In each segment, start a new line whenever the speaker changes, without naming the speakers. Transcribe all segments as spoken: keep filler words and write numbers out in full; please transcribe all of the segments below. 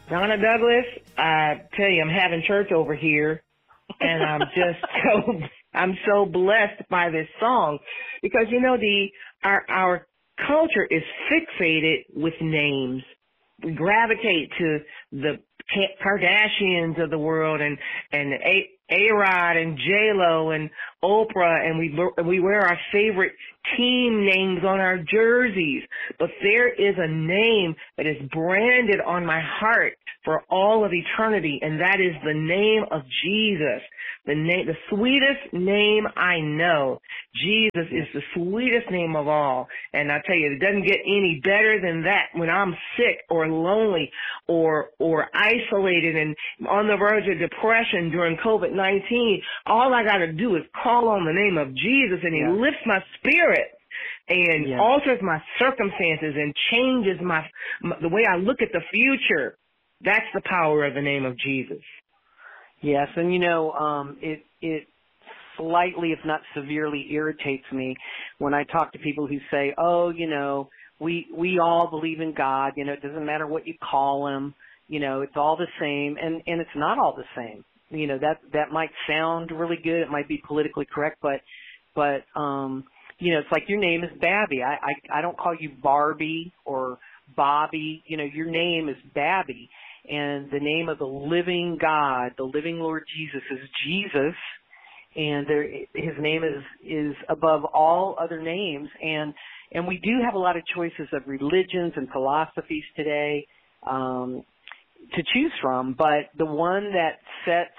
Donna Douglas, I tell you, I'm having church over here, and I'm just so I'm so blessed by this song because you know the our our culture is fixated with names. We gravitate to the Kardashians of the world and and A- A-Rod and J-Lo and Oprah, and we we wear our favorite team names on our jerseys. But there is a name that is branded on my heart for all of eternity, and that is the name of Jesus. The name, the sweetest name I know. Jesus is the sweetest name of all. And I tell you, it doesn't get any better than that. When I'm sick or lonely or or isolated and on the verge of depression during COVID nineteen, all I got to do is call on the name of Jesus, and he
yeah.
lifts my spirit and
yeah.
alters my circumstances and changes my, my the way I look at the future. That's the power of the name of Jesus.
Yes, and you know, um, it it slightly, if not severely, irritates me when I talk to people who say, "Oh, you know, we we all believe in God. You know, it doesn't matter what you call him. You know, it's all the same." And and it's not all the same. You know, that that might sound really good. It might be politically correct, but but um, you know, it's like your name is Babby. I I, I don't call you Barbie or Bobby. You know, your name is Babby. And the name of the living God, the living Lord Jesus, is Jesus, and there, his name is is above all other names. And and we do have a lot of choices of religions and philosophies today um, to choose from, but the one that sets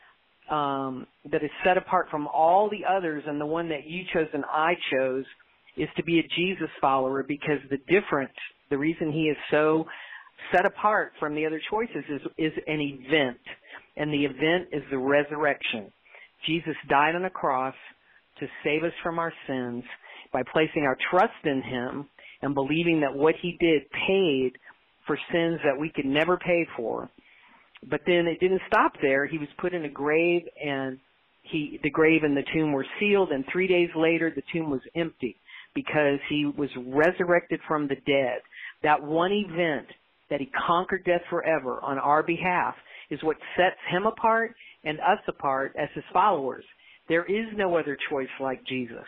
um, that is set apart from all the others, and the one that you chose and I chose, is to be a Jesus follower, because the difference, the reason he is so set apart from the other choices is, is an event, and the event is the resurrection. Jesus died on a cross to save us from our sins by placing our trust in him and believing that what he did paid for sins that we could never pay for. But then it didn't stop there. He was put in a grave, and he, the grave and the tomb were sealed, and three days later the tomb was empty because he was resurrected from the dead. That one event that he conquered death forever on our behalf is what sets him apart and us apart as his followers. There is no other choice like Jesus.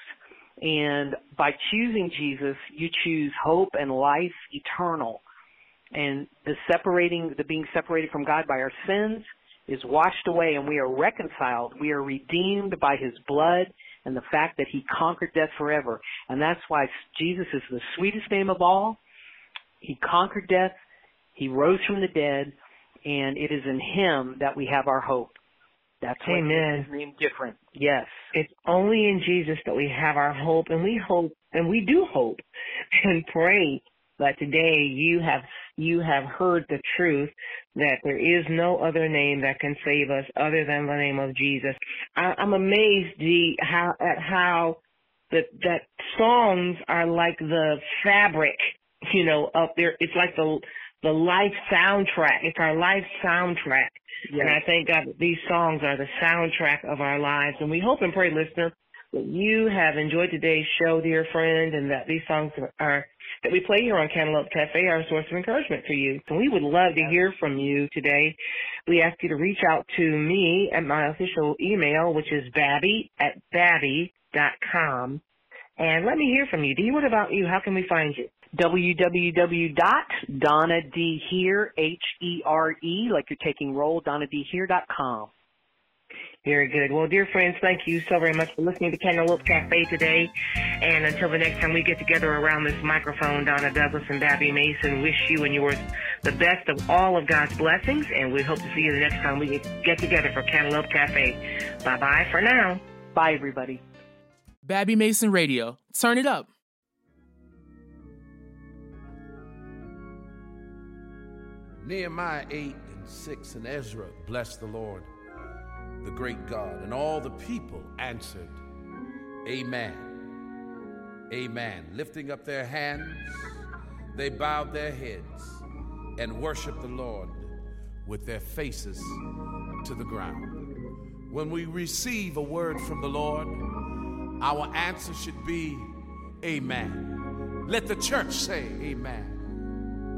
And by choosing Jesus, you choose hope and life eternal. And the separating, the being separated from God by our sins is washed away, and we are reconciled. We are redeemed by his blood and the fact that he conquered death forever. And that's why Jesus is the sweetest name of all. He conquered death. He rose from the dead, and it is in him that we have our hope. That's what
Amen.
makes his name different. Yes.
It's only in Jesus that we have our hope, and we hope, and we do hope and pray that today you have you have heard the truth, that there is no other name that can save us other than the name of Jesus. I, I'm amazed, Dee, how at how that that songs are like the fabric, you know, up there. It's like the the life soundtrack. It's our life soundtrack. Yes. And I thank God that these songs are the soundtrack of our lives. And we hope and pray, listener, that you have enjoyed today's show, dear friend, and that these songs are that we play here on Cantaloupe Cafe are a source of encouragement for you. And we would love to hear from you today. We ask you to reach out to me at my official email, which is babby at babby dot com. And let me hear from you. Dee, what about you? How can we find you?
w w w dot donna d here, H E R E, like you're taking roll, donna d here dot com.
Very good. Well, dear friends, thank you so very much for listening to Cantaloupe Cafe today. And until the next time we get together around this microphone, Donna Douglas and Babby Mason wish you and yours the best of all of God's blessings. And we hope to see you the next time we get together for Cantaloupe Cafe. Bye-bye for now.
Bye, everybody.
Babby Mason Radio. Turn it up.
Nehemiah eight and six and Ezra blessed the Lord, the great God, and all the people answered, Amen. Amen. Lifting up their hands, they bowed their heads and worshiped the Lord with their faces to the ground. When we receive a word from the Lord, our answer should be, Amen. Let the church say, Amen.